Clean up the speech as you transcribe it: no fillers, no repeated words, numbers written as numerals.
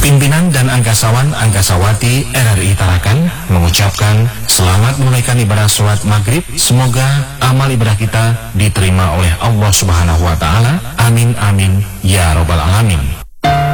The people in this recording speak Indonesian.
Pimpinan dan angkasawan-angkasawati RRI Tarakan mengucapkan selamat menunaikan ibadah sholat maghrib. Semoga amal ibadah kita diterima oleh Allah Subhanahu wa Ta'ala. Amin amin ya robbal alamin.